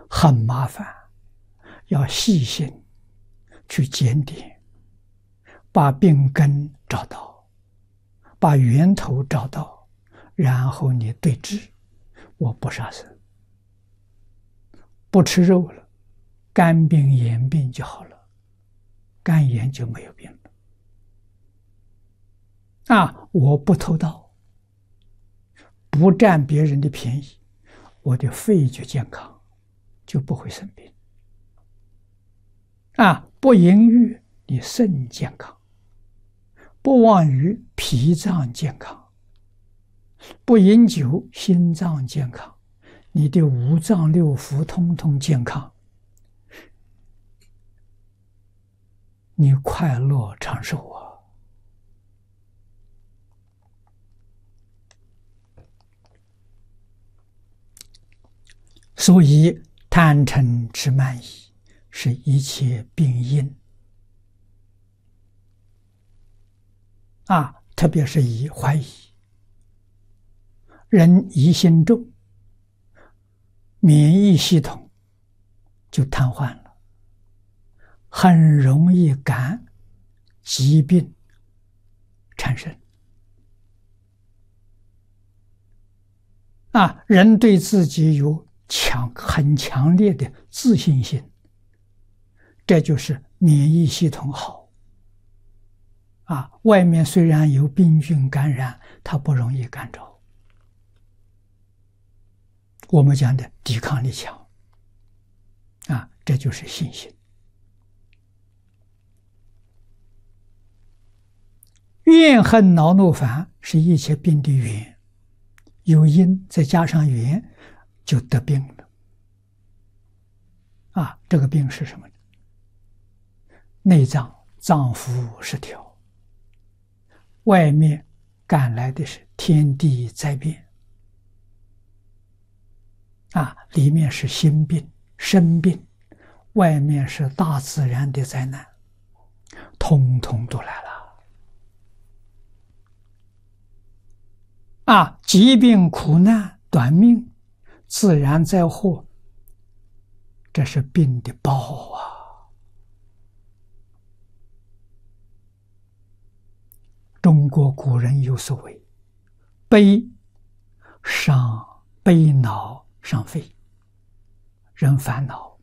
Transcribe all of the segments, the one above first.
很麻烦，要细心去检点，把病根找到，把源头找到，然后你对治。我不杀生，不吃肉了，肝病、眼病就好了，肝炎就没有病了。我不偷盗，不占别人的便宜，我的肺就健康，就不会生病。不淫欲，你肾健康；不妄语，脾脏健康；不饮酒，心脏健康。你的五脏六腑通通健康，你快乐长寿啊！所以贪嗔痴慢疑是一切病因特别是以怀疑，人疑心重，免疫系统就瘫痪了，很容易感疾病产生。人对自己有很强烈的自信心，这就是免疫系统好。外面虽然有病菌感染，它不容易感着。我们讲的抵抗力强，这就是信心。怨恨恼怒烦是一切病的源，有因再加上缘，就得病了。这个病是什么呢？内脏脏腑失调，外面赶来的是天地灾变，里面是心病、身病，外面是大自然的灾难，通通都来了。疾病、苦难、短命、自然灾祸，这是病的报啊！中国古人有所谓：悲恼伤肺，人烦恼，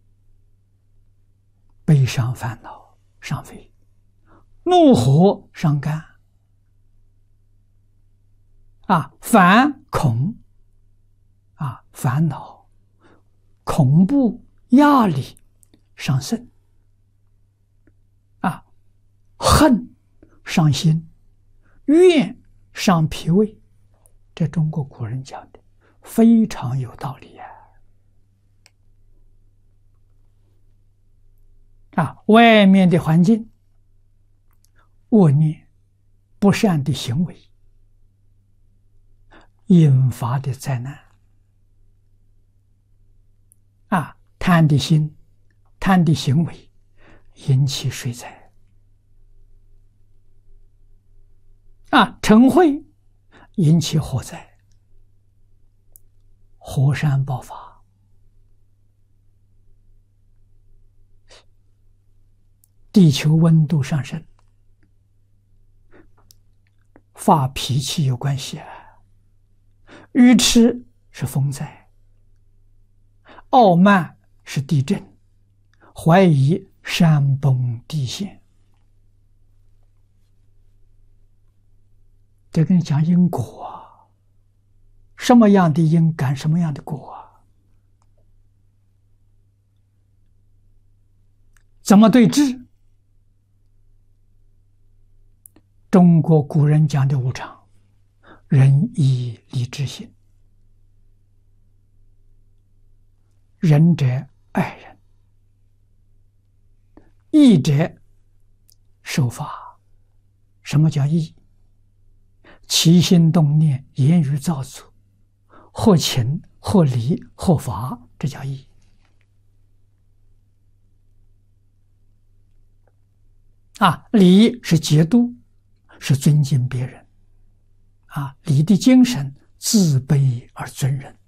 悲伤烦恼伤肺；怒火伤肝，烦恐烦恼、恐怖、压力伤肾，恨伤心，怨伤脾胃。这中国古人讲的非常有道理外面的环境，恶念、不善的行为引发的灾难，贪的心、贪的行为引起水灾，嗔恚引起火灾，火山爆发，地球温度上升，发脾气有关系愚痴是风灾，傲慢是地震，怀疑山崩地陷。这跟你讲因果什么样的因感什么样的果怎么对治？中国古人讲的无常，仁义礼智信。仁者爱人，义者守法。什么叫义？起心动念、言语造作，合情、合理、合法，这叫义。礼是节度，是尊敬别人。礼的精神，自卑而尊人。